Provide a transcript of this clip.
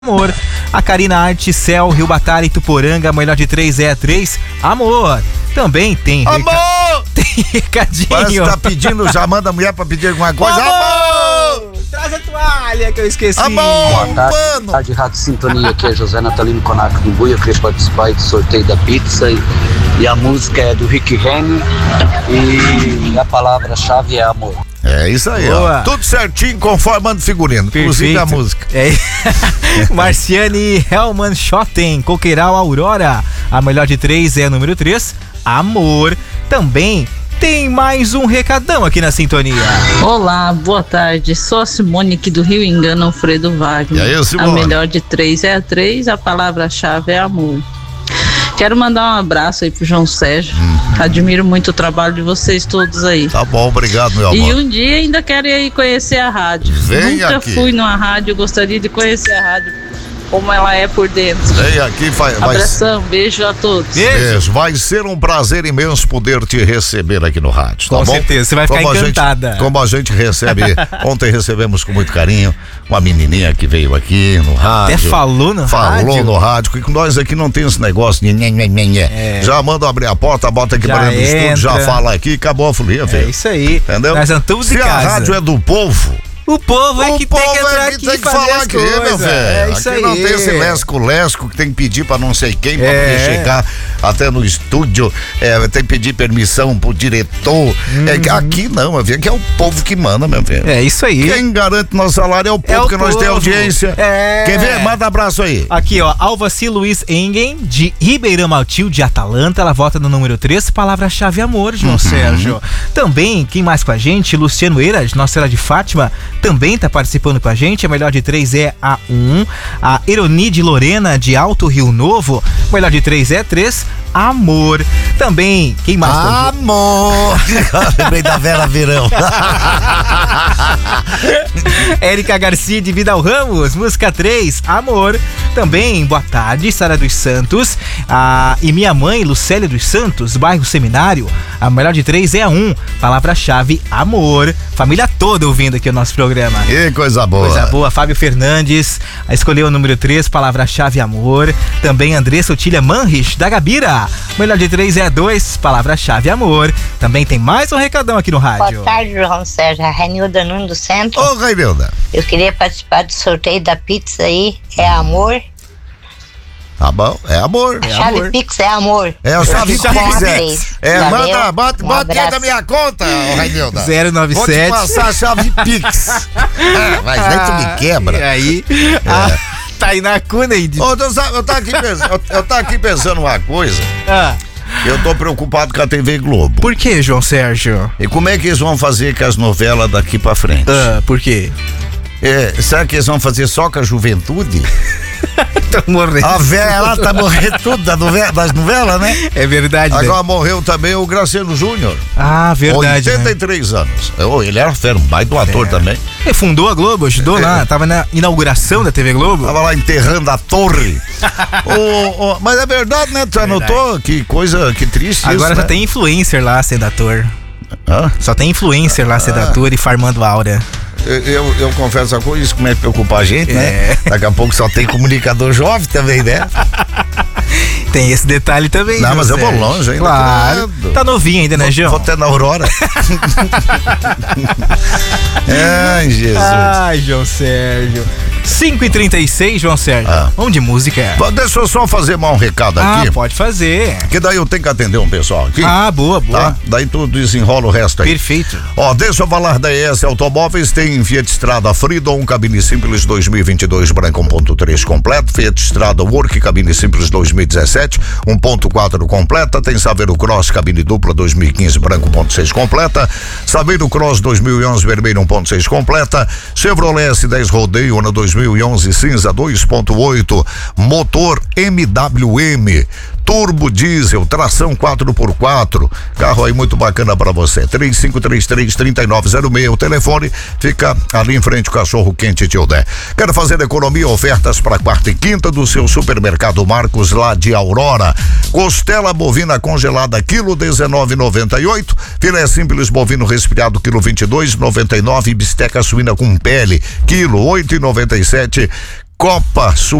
Amor. A Karina Arte, Céu, Rio Batalha, Ituporanga, melhor de 3 é 3, Amor. Também tem Amor! Tem recadinho. Parece que tá pedindo, já manda a mulher pra pedir alguma coisa. Amor! Traz a toalha que eu esqueci. Amor! Boa tarde, Rádio Sintonia, aqui é José Natalino Conaco do Buia. Eu queria participar aí do sorteio da pizza e a música é do Rick Renner e a palavra-chave é amor. É isso aí, Boa. ó. Tudo certinho, conforme manda figurino. Inclusive a música. É. Marciane Helman Schotten, Coqueiral Aurora. A melhor de 3 é a número 3, Amor. Também tem mais um recadão aqui na sintonia. Olá, boa tarde. Sou a Simone aqui do Rio Engano, Alfredo Wagner. E aí, Simone? A melhor de 3 é a 3, a palavra-chave é amor. Quero mandar um abraço aí pro João Sérgio. Admiro muito o trabalho de vocês todos aí. Tá bom, obrigado, meu amor. E um dia ainda quero ir aí conhecer a rádio. Vem Nunca aqui. fui numa rádio, gostaria de conhecer a rádio, como ela é por dentro. Vem aqui, vai. Abração, beijo a todos. Beijo. Vai ser um prazer imenso poder te receber aqui no rádio, tá Com bom? certeza, você vai ficar encantada. Como a gente recebe, ontem recebemos com muito carinho uma menininha que veio aqui no rádio. Até falou no rádio. Falou no rádio, que nós aqui não tem esse negócio de nhe. Já manda abrir a porta, bota aqui Já para dentro do estúdio, já entra. fala aqui, acabou a folia, É filho. isso aí. Entendeu? Nós estamos Se em a casa. rádio é do povo, O povo é o que povo tem que entrar é que aqui tem e que fazer falar as aqui, meu coisas. velho. É isso aqui aí. não tem esse lesco que tem que pedir pra não sei quem pra poder chegar até no estúdio. Tem que pedir permissão pro diretor. É que aqui não, meu velho, que é o povo que manda, meu velho. É isso aí. Quem garante nosso salário é o povo, É o que nós povo. temos audiência. É. Quer ver? Manda abraço aí. Aqui, ó, Alvaci Luiz Engen, de Ribeirão Altil, de Atalanta. Ela vota no número 3, palavra-chave amor, João Sérgio. Também, quem mais com a gente? Luciano Eira, de Nossa Senhora de Fátima, também tá participando com a gente. A melhor de 3 é a 1. A Eronide Lorena, de Alto Rio Novo. A melhor de 3 é 3, amor. Também, quem mais? Amor! Lembrei da Vera Verão. Érica Garcia de Vidal Ramos, música 3, Amor. Também, boa tarde, Sara dos Santos. E minha mãe, Lucélia dos Santos, bairro Seminário. A melhor de 3 é a 1, palavra-chave, amor. Família toda ouvindo aqui o nosso programa. Que coisa boa. Coisa boa, Fábio Fernandes escolheu o número 3, palavra-chave amor. Também Andressa Otília Manrich, da Gabira. Melhor de 3 é a 2, palavra-chave amor. Também tem mais um recadão aqui no rádio. Boa tarde, João Sérgio. A Renilda Nuno do Centro. Ô, Rainilda. Eu queria participar do sorteio da pizza aí. É amor. Tá bom, é amor. A chave amor. Pix é amor. É a chave Com Pix, vocês. manda, Valeu. bota Um dentro da abraço. minha conta, ô Rainilda. 097. Vou te passar a chave Pix. Mas daí tu me E quebra. aí, Tainá Cunha. Ô, eu tava aqui pensando uma coisa. Eu tô preocupado com a TV Globo. Por que, João Sérgio? E como é que eles vão fazer com as novelas daqui pra frente? Por quê? Será que eles vão fazer só com a juventude? Tô morrendo. A velha lá tá morrendo tudo das novelas, né? É verdade, né? Agora morreu também o Graciano Júnior. Ah, verdade, 83 anos. Ele era fera, um baita do ator também. Ele fundou a Globo, ajudou lá, tava na inauguração da TV Globo. Tava lá enterrando a torre. Mas é verdade, né? Tu anotou? Que coisa, que triste Agora isso, só né? tem influencer lá sendo ator. Hã? Só tem influencer lá sendo ator e farmando aura. Eu confesso a coisa, isso começa a preocupar a gente, né? Daqui a pouco só tem comunicador jovem também, né? Tem esse detalhe também. Não, João mas eu vou Sérgio. longe ainda. Claro. credo. Tá novinho ainda, né, João? Vou até na Aurora. Ai, Jesus. Ai, João Sérgio. 5h36, João Sérgio. Vamos de música. Deixa eu só fazer mais um recado aqui. Pode fazer. Que daí eu tenho que atender um pessoal aqui. Boa. Tá? Daí tu desenrola o resto aí. Perfeito. Deixa eu falar da ES Automóveis, tem Fiat Strada Freedom, cabine simples 2022 branco 1.3 completo, Fiat Strada Work, cabine simples 2017, 1.4 completa, tem Saveiro Cross, cabine dupla 2015 branco 1.6 completa, Saveiro Cross 2011 vermelho 1.6 completa, Chevrolet S10 Rodeio ano 2011 cinza 2.8, motor MWM, turbo diesel, tração 4x4, carro aí muito bacana pra você, 3533-3906, o telefone fica ali em frente ao Cachorro Quente Tio Dé. Quero fazer economia, ofertas para quarta e quinta do seu supermercado Marcos lá de Aurora. Costela bovina congelada, quilo 19,98, filé simples bovino resfriado, quilo 22,99, bisteca suína com pele, quilo 8,97, Copa